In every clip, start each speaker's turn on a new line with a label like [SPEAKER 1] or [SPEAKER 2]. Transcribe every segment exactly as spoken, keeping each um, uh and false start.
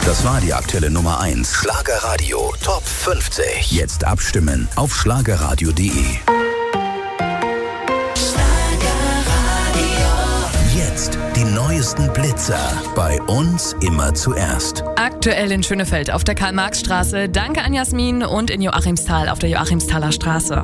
[SPEAKER 1] Das war die aktuelle Nummer eins. Schlagerradio Top fünfzig. Jetzt abstimmen auf schlagerradio punkt de. Jetzt die neuesten Blitzer. Bei uns immer zuerst.
[SPEAKER 2] Aktuell in Schönefeld auf der Karl-Marx-Straße. Danke an Jasmin. Und in Joachimsthal auf der Joachimsthaler Straße.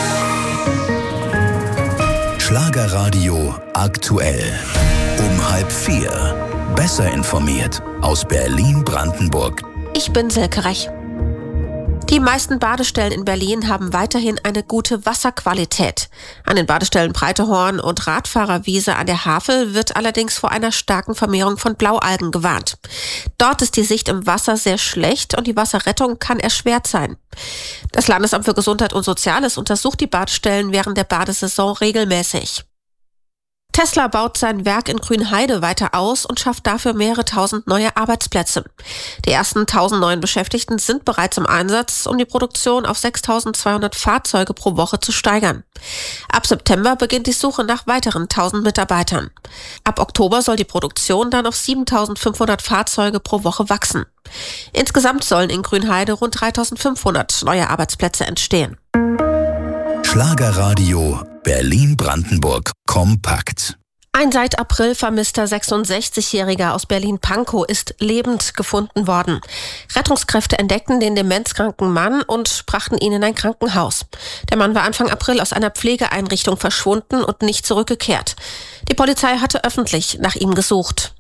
[SPEAKER 1] Schlagerradio aktuell. Um halb vier. Besser informiert aus Berlin-Brandenburg.
[SPEAKER 3] Ich bin Silke Rech. Die meisten Badestellen in Berlin haben weiterhin eine gute Wasserqualität. An den Badestellen Breitehorn und Radfahrerwiese an der Havel wird allerdings vor einer starken Vermehrung von Blaualgen gewarnt. Dort ist die Sicht im Wasser sehr schlecht und die Wasserrettung kann erschwert sein. Das Landesamt für Gesundheit und Soziales untersucht die Badestellen während der Badesaison regelmäßig. Tesla baut sein Werk in Grünheide weiter aus und schafft dafür mehrere tausend neue Arbeitsplätze. Die ersten tausend neuen Beschäftigten sind bereits im Einsatz, um die Produktion auf sechstausendzweihundert Fahrzeuge pro Woche zu steigern. Ab September beginnt die Suche nach weiteren tausend Mitarbeitern. Ab Oktober soll die Produktion dann auf siebentausendfünfhundert Fahrzeuge pro Woche wachsen. Insgesamt sollen in Grünheide rund dreitausendfünfhundert neue Arbeitsplätze entstehen.
[SPEAKER 1] Schlagerradio Berlin-Brandenburg kompakt.
[SPEAKER 3] Ein seit April vermisster sechsundsechzigjähriger aus Berlin-Pankow ist lebend gefunden worden. Rettungskräfte entdeckten den demenzkranken Mann und brachten ihn in ein Krankenhaus. Der Mann war Anfang April aus einer Pflegeeinrichtung verschwunden und nicht zurückgekehrt. Die Polizei hatte öffentlich nach ihm gesucht.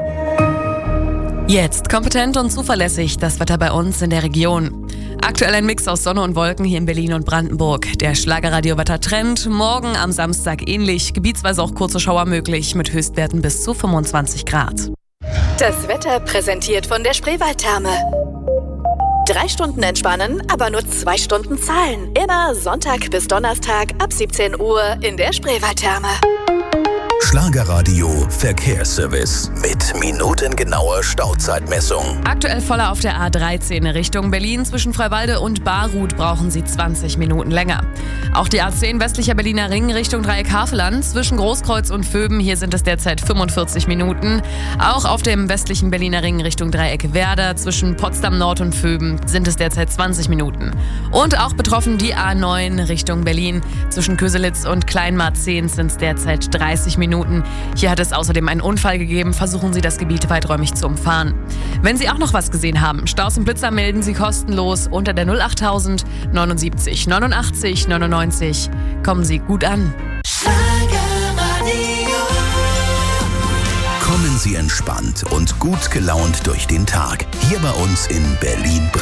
[SPEAKER 2] Jetzt kompetent und zuverlässig das Wetter bei uns in der Region. Aktuell ein Mix aus Sonne und Wolken hier in Berlin und Brandenburg. Der Schlagerradio-Wettertrend, morgen am Samstag ähnlich, gebietsweise auch kurze Schauer möglich mit Höchstwerten bis zu fünfundzwanzig Grad.
[SPEAKER 4] Das Wetter präsentiert von der Spreewaldtherme. Drei Stunden entspannen, aber nur zwei Stunden zahlen. Immer Sonntag bis Donnerstag ab siebzehn Uhr in der Spreewaldtherme.
[SPEAKER 1] Schlagerradio Verkehrsservice mit minutengenauer Stauzeitmessung.
[SPEAKER 2] Aktuell voller auf der A dreizehn Richtung Berlin. Zwischen Freiwalde und Barruth brauchen Sie zwanzig Minuten länger. Auch die A zehn westlicher Berliner Ring Richtung Dreieck Havelland. Zwischen Großkreuz und Vöben, hier sind es derzeit fünfundvierzig Minuten. Auch auf dem westlichen Berliner Ring Richtung Dreieck Werder. Zwischen Potsdam Nord und Vöben sind es derzeit zwanzig Minuten. Und auch betroffen die A neun Richtung Berlin. Zwischen Köselitz und Kleinmarzehn sind es derzeit dreißig Minuten. Hier hat es außerdem einen Unfall gegeben. Versuchen Sie, das Gebiet weiträumig zu umfahren. Wenn Sie auch noch was gesehen haben, Staus und Blitzer melden Sie kostenlos unter der null achttausend neunundsiebzig neunundachtzig neunundneunzig. Kommen Sie gut an.
[SPEAKER 1] Kommen Sie entspannt und gut gelaunt durch den Tag. Hier bei uns in Berlin.